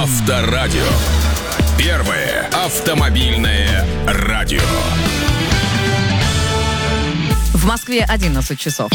Авторадио. Первое автомобильное радио. В Москве 11 часов.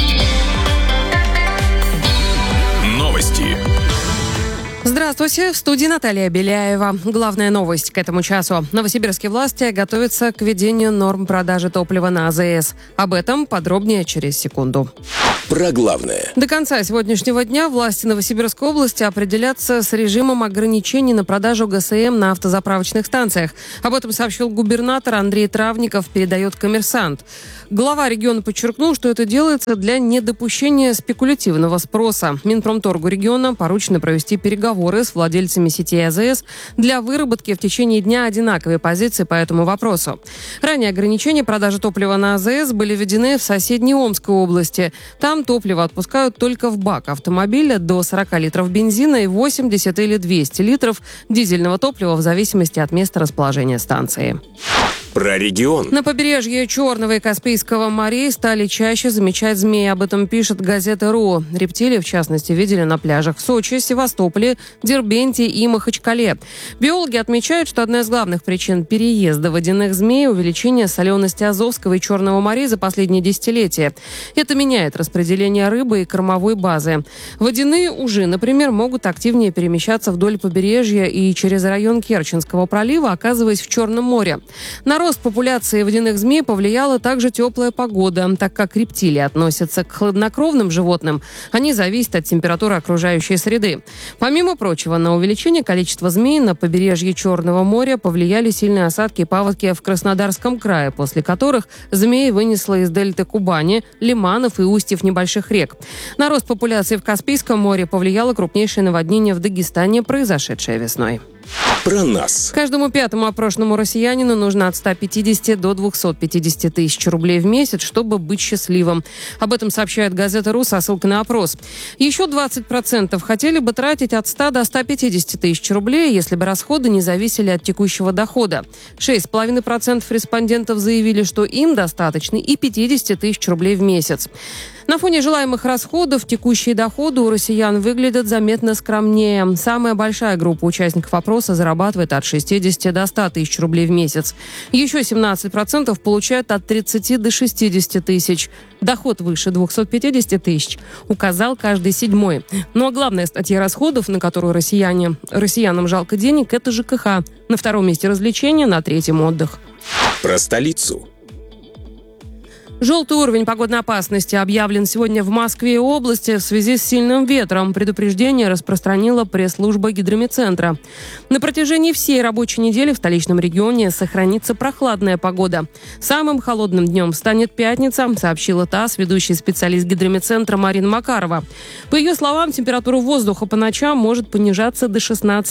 Новости. Здравствуйте, в студии Наталья Беляева. Главная новость к этому часу. Новосибирские власти готовятся к введению норм продажи топлива на АЗС. Об этом подробнее через секунду. Про главное. До конца сегодняшнего дня власти Новосибирской области определятся с режимом ограничений на продажу ГСМ на автозаправочных станциях. Об этом сообщил губернатор Андрей Травников, передает «Коммерсант». Глава региона подчеркнул, что это делается для недопущения спекулятивного спроса. Минпромторгу региона поручено провести переговоры с владельцами сетей АЗС для выработки в течение дня одинаковой позиции по этому вопросу. Ранее ограничения продажи топлива на АЗС были введены в соседней Омской области. Там топливо отпускают только в бак автомобиля до 40 литров бензина и 80 или 200 литров дизельного топлива в зависимости от места расположения станции. Про регион. На побережье Черного и Каспийского морей стали чаще замечать змей. Об этом пишет газета.ру. Рептилии, в частности, видели на пляжах в Сочи, Севастополе, Дербенте и Махачкале. Биологи отмечают, что одна из главных причин переезда водяных змей – увеличение солености Азовского и Черного морей за последние десятилетия. Это меняет распределение рыбы и кормовой базы. Водяные ужи, например, могут активнее перемещаться вдоль побережья и через район Керченского пролива, оказываясь в Черном море. На рост популяции водяных змей повлияла также теплая погода, так как рептилии относятся к хладнокровным животным. Они зависят от температуры окружающей среды. Помимо прочего, на увеличение количества змей на побережье Черного моря повлияли сильные осадки и паводки в Краснодарском крае, после которых змеи вынесло из дельты Кубани, лиманов и устьев небольших рек. На рост популяции в Каспийском море повлияло крупнейшее наводнение в Дагестане, произошедшее весной. Про нас. Каждому пятому опрошенному россиянину нужно от 150 до 250 тысяч рублей в месяц, чтобы быть счастливым. Об этом сообщает газета.ру со ссылкой на опрос. Еще 20% хотели бы тратить от 100 до 150 тысяч рублей, если бы расходы не зависели от текущего дохода. 6,5% респондентов заявили, что им достаточно и 50 тысяч рублей в месяц. На фоне желаемых расходов текущие доходы у россиян выглядят заметно скромнее. Самая большая группа участников опроса зарабатывает от 60 до 100 тысяч рублей в месяц. Еще 17% получают от 30 до 60 тысяч. Доход выше 250 тысяч указал каждый седьмой. Ну а главная статья расходов, на которую россиянам жалко денег, это ЖКХ. На втором месте развлечения, на третьем отдых. Про столицу. Желтый уровень погодной опасности объявлен сегодня в Москве и области в связи с сильным ветром. Предупреждение распространила пресс-служба гидрометцентра. На протяжении всей рабочей недели в столичном регионе сохранится прохладная погода. Самым холодным днем станет пятница, сообщила ТАСС ведущий специалист гидрометцентра Марина Макарова. По ее словам, температура воздуха по ночам может понижаться до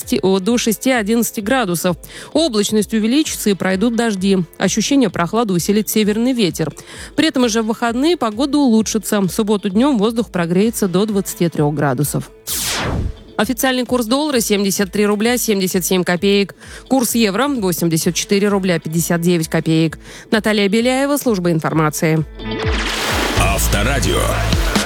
6-11 градусов. Облачность увеличится и пройдут дожди. Ощущение прохлады усилит северный ветер. При этом уже в выходные погода улучшится. В субботу днем воздух прогреется до 23 градусов. Официальный курс доллара 73 рубля 77 копеек. Курс евро 84 рубля 59 копеек. Наталья Беляева, служба информации. Авторадио.